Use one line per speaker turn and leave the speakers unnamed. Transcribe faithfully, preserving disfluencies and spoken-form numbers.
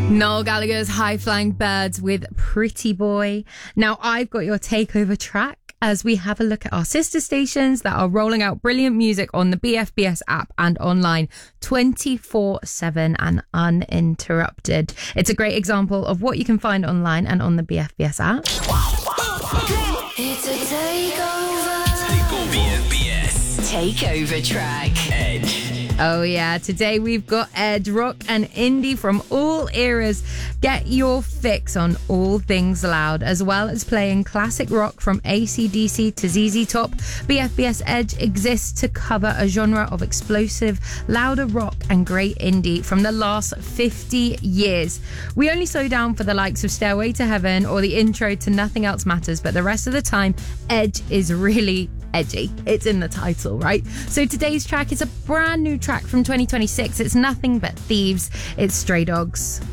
Noel Gallagher's High Flying Birds with Pretty Boy. Now, I've got your takeover track as we have a look at our sister stations that are rolling out brilliant music on the B F B S app and online twenty-four seven and uninterrupted. It's a great example of what you can find online and on the B F B S app.
It's a takeover.
Takeover B F B S.
Takeover track.
Edge.
Oh yeah, today we've got Edge, rock and indie from all eras. Get your fix on all things loud, as well as playing classic rock from A C D C to Z Z Top. B F B S Edge exists to cover a genre of explosive, louder rock and great indie from the last fifty years. We only slow down for the likes of Stairway to Heaven or the intro to Nothing Else Matters, but the rest of the time, Edge is really edgy. It's in the title, right? So today's track is a brand new track from twenty twenty-six. It's nothing but thieves. It's Stray Dogs.